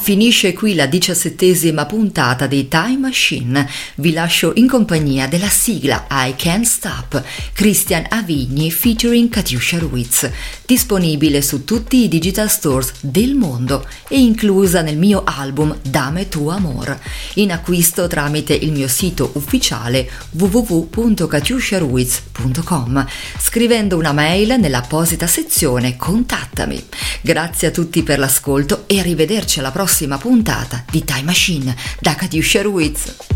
Finisce qui la 17ª puntata di Time Machine. Vi lascio in compagnia della sigla I Can't Stop, Christian Avigni featuring Katiuscia Ruiz, disponibile su tutti i digital stores del mondo e inclusa nel mio album Dame tu amor, in acquisto tramite il mio sito ufficiale www.katiusciaruiz.com, scrivendo una mail nell'apposita sezione Contattami. Grazie a tutti per l'ascolto e arrivederci alla prossima puntata di Time Machine da Katiuscia Ruiz.